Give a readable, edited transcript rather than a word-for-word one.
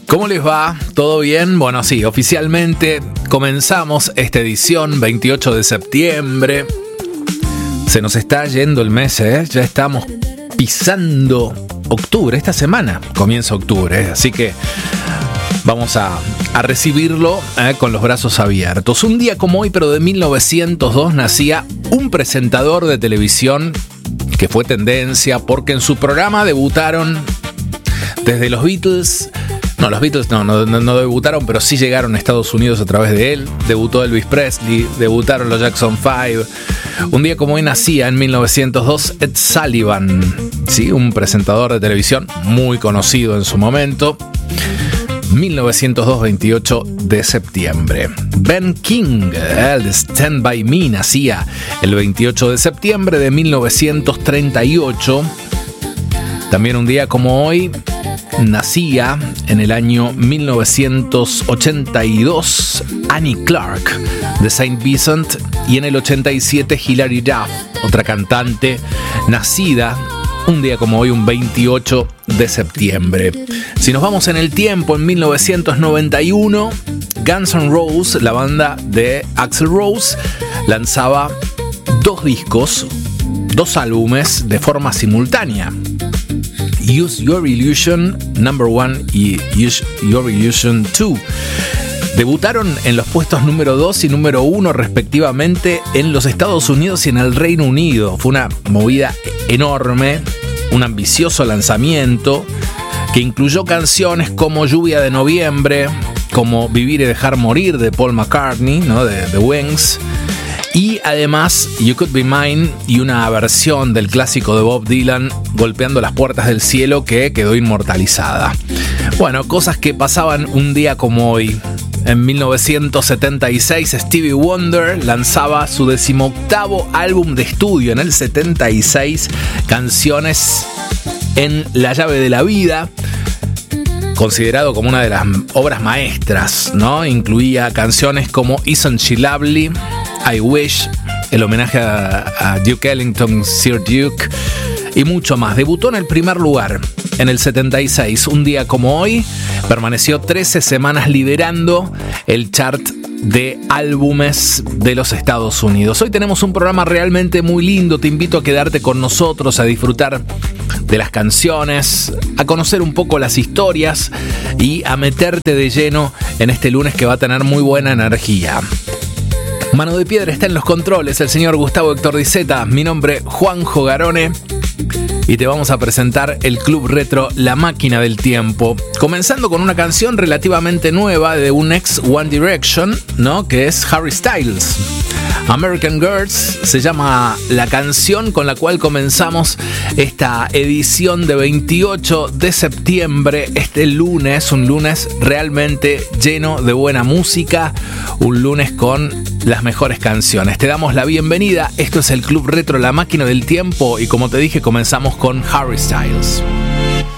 ¿Cómo les va? ¿Todo bien? Bueno, sí, oficialmente comenzamos esta edición 28 de septiembre. Se nos está yendo el mes, ¿eh? Ya estamos pisando octubre. Esta semana comienza octubre, así que vamos a recibirlo con los brazos abiertos. Un día como hoy, pero de 1902, nacía un presentador de televisión que fue tendencia porque en su programa debutaron desde los Beatles. No, los Beatles no debutaron, pero sí llegaron a Estados Unidos a través de él. Debutó Elvis Presley, debutaron los Jackson 5. Un día como hoy nacía en 1902 Ed Sullivan, ¿sí? Un presentador de televisión muy conocido en su momento. 1902, 28 de septiembre. Ben King, el de Stand By Me, nacía el 28 de septiembre de 1938. También un día como hoy nacía en el año 1982 Annie Clark de Saint Vincent, y en el 87 Hilary Duff, otra cantante nacida un día como hoy, un 28 de septiembre. Si nos vamos en el tiempo, en 1991, Guns N' Roses, la banda de Axl Rose, lanzaba dos álbumes de forma simultánea. Use Your Illusion Number 1 y Use Your Illusion 2. Debutaron en los puestos número 2 y número 1 respectivamente en los Estados Unidos y en el Reino Unido. Fue una movida enorme, un ambicioso lanzamiento que incluyó canciones como Lluvia de Noviembre, como Vivir y Dejar Morir de Paul McCartney, ¿no? de The Wings, y además You Could Be Mine y una versión del clásico de Bob Dylan, Golpeando las Puertas del Cielo, que quedó inmortalizada. Bueno, cosas que pasaban un día como hoy. En 1976, Stevie Wonder lanzaba su 18º álbum de estudio. En el 76, Canciones en la Llave de la Vida, considerado como una de las obras maestras, ¿no? Incluía canciones como Isn't She Lovely, I Wish, el homenaje a Duke Ellington, Sir Duke, y mucho más. Debutó en el primer lugar en el 76, un día como hoy. Permaneció 13 semanas liderando el chart de álbumes de los Estados Unidos. Hoy tenemos un programa realmente muy lindo. Te invito a quedarte con nosotros, a disfrutar de las canciones, a conocer un poco las historias y a meterte de lleno en este lunes que va a tener muy buena energía. Mano de Piedra está en los controles, el señor Gustavo Héctor Diceta. Mi nombre, Juanjo Garone. Y te vamos a presentar el Club Retro La Máquina del Tiempo, comenzando con una canción relativamente nueva de un ex One Direction, ¿no? Que es Harry Styles. American Girls se llama la canción con la cual comenzamos esta edición de 28 de septiembre, este lunes, un lunes realmente lleno de buena música, un lunes con las mejores canciones. Te damos la bienvenida, esto es el Club Retro La Máquina del Tiempo y como te dije comenzamos con Harry Styles.